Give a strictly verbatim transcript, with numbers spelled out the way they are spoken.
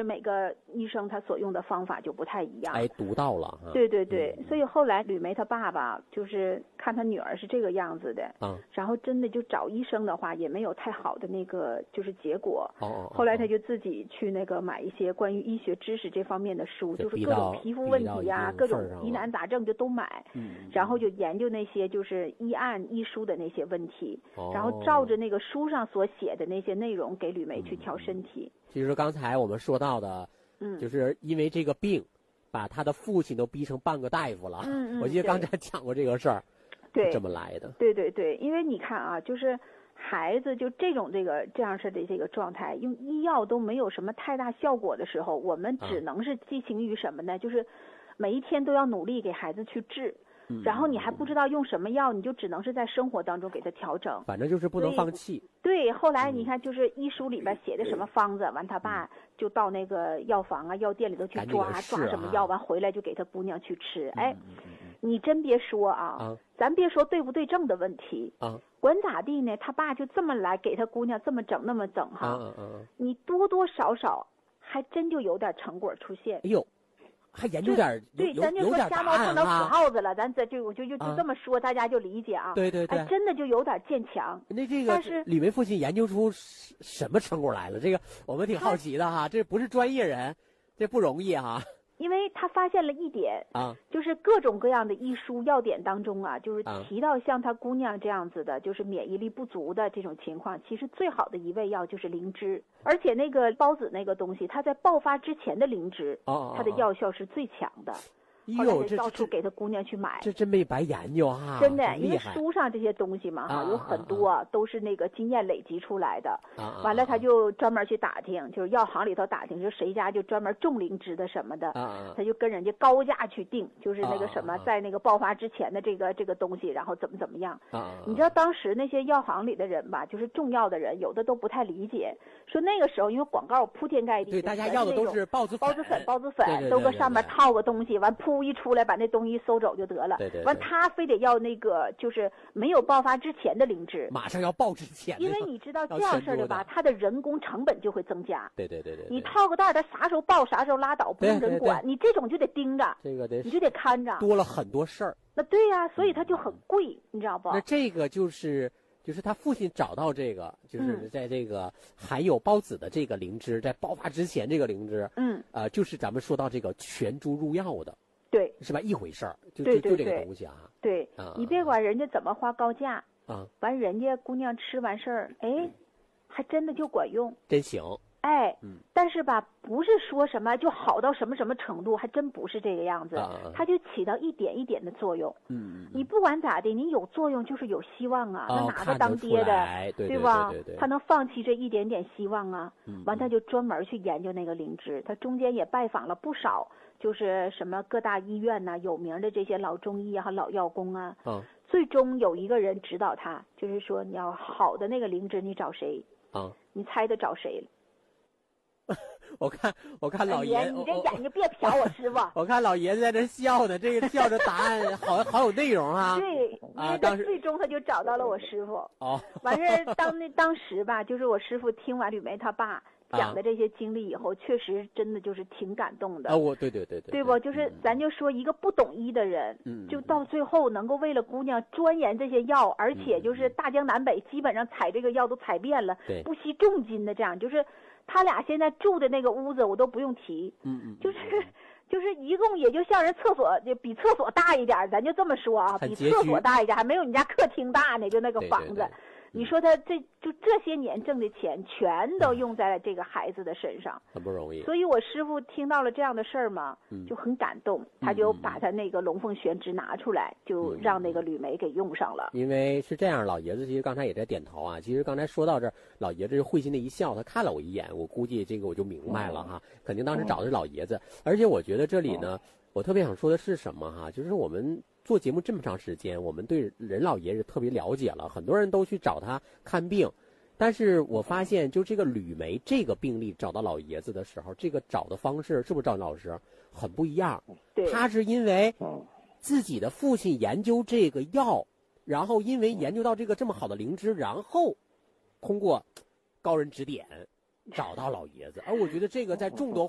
每个医生他所用的方法就不太一样。 哎，独到了哈。 对对对，嗯、所以后来吕梅她爸爸就是看他女儿是这个样子的， 嗯， 然后真的就找医生的话也没有太好的那个就是结果。 哦哦。 后来他就自己去那个买一些关于医学知识这方面的书，就是各种皮肤问题呀、啊，各种疑难杂症就都买， 嗯， 然后就研究那些就是医案医书的那些问题， 哦、 然后照着那个书上所写的那些内容给吕梅去调身体。 嗯、其实刚才我们说到的， 嗯， 就是因为这个病，把他的父亲都逼成半个大夫了。 嗯嗯， 我记得刚才讲过这个事儿， 对， 这么来的。 对对对，因为你看啊，就是孩子就这种这个这样式的这个状态，用医药都没有什么太大效果的时候，我们只能是寄情于什么呢？啊、就是每一天都要努力给孩子去治。然后你还不知道用什么药，你就只能是在生活当中给他调整。 反正就是不能放弃。 对，后来你看，就是医书里边写的什么方子，嗯、完他爸就到那个药房啊、药店里头去抓、 啊、 抓什么药，完回来就给他姑娘去吃。哎， 嗯嗯嗯、 你真别说啊， 啊咱别说对不对症的问题啊， 管咋地呢？他爸就这么来给他姑娘这么整那么整哈， 啊啊啊、 你多多少少还真就有点成果出现。 哎呦。还研究点对，咱就说瞎猫碰到死耗子了，咱这就我就就就这么说，大家就理解啊。 对对对， 哎，真的就有点见强。 那这个， 但是吕梅父亲研究出什么成果来了？这个我们挺好奇的哈，这不是专业人，这不容易哈。 因为他发现了一点啊， 就是各种各样的医书药典当中啊，就是提到像他姑娘这样子的，就是免疫力不足的这种情况，其实最好的一味药就是灵芝，而且那个孢子那个东西，它在爆发之前的灵芝， 哦， 它的药效是最强的。 哟， 这到处给他姑娘去买， 这真没白研究哈！ 真的，因为书上这些东西嘛，哈、 啊， 有很多、啊、都是那个经验累积出来的。 啊， 完了，他就专门去打听，就是药行里头打听，就谁家就专门种灵芝的什么的， 啊， 他就跟人家高价去定，就是那个什么，在那个爆发之前的这个这个东西，然后怎么怎么样。 啊， 你知道当时那些药行里的人吧，就是种药的人，有的都不太理解，说那个时候因为广告铺天盖地， 对，大家要的都是孢子孢子粉、孢子粉， 对对对对对对都搁上面套个东西，完噗一出来，把那东西收走就得了。 对对对， 完他非得要那个就是没有爆发之前的灵芝， 马上要爆之前， 因为你知道这样式的吧，它的人工成本就会增加。 对对对对， 你套个袋，它啥时候爆啥时候拉倒，不用人管。你这种就得盯着， 这个得你就得看着， 多了很多事儿。 那对呀、啊，所以它就很贵，嗯、你知道不？ 那这个就是就是他父亲找到这个，就是在这个含有孢子的这个灵芝，在爆发之前这个灵芝， 嗯， 呃，就是咱们说到这个全株入药的。 对， 是吧？一回事儿，就对对就就这个东西啊。 对， 啊、 你别管人家怎么花高价啊， 完人家姑娘吃完事儿，哎，还真的就管用， 真行。 哎， 嗯， 但是吧，不是说什么就好到什么什么程度，还真不是这个样子， 啊、 它就起到一点一点的作用。 嗯， 你不管咋的，你有作用就是有希望啊。 哦、 那哪个当爹的， 对, 对吧？ 对对对对他能放弃这一点点希望啊？ 嗯， 完他就专门去研究那个灵芝，他中间也拜访了不少，就是什么各大医院呐、啊，有名的这些老中医啊和老药工啊。 嗯， 最终有一个人指导他，就是说你要好的那个灵芝，你找谁？ 啊， 你猜他找谁了？ 我看，我看老爷， 哎、你这眼睛别瞟我师傅。 我看老爷子在这笑呢，这个笑着答案好好有内容啊。 对， 啊， 当时最终他就找到了我师傅。 哦， 完事儿当那当时吧，就是我师傅听完吕梅他爸讲的这些经历以后，啊、确实真的就是挺感动的。 啊，我对对对对， 对不？就是咱就说一个不懂医的人， 嗯， 就到最后能够为了姑娘钻研这些药，而且就是大江南北基本上采这个药都采遍了， 对， 不惜重金的这样，就是。他俩现在住的那个屋子我都不用提， 嗯嗯， 就是就是一共也就像人厕所就比厕所大一点，咱就这么说啊，比厕所大一点，还没有你家客厅大呢，就那个房子。 对对对， 你说他这就这些年挣的钱全都用在了这个孩子的身上， 很不容易。 所以我师傅听到了这样的事儿嘛， 嗯、 就很感动，他就把他那个龙凤玄芝拿出来，就让那个吕梅给用上了。 因为是这样，老爷子其实刚才也在点头啊。其实刚才说到这儿，老爷子就会心的一笑，他看了我一眼，我估计这个我就明白了哈，肯定当时找的是老爷子。而且我觉得这里呢，我特别想说的是什么哈，就是我们做节目这么长时间，我们对任老爷子特别了解了，很多人都去找他看病，但是我发现就这个吕梅这个病例找到老爷子的时候，这个找的方式是不是赵老师很不一样？ 对， 他是因为自己的父亲研究这个药，然后因为研究到这个这么好的灵芝，然后通过高人指点找到老爷子。而我觉得这个在众多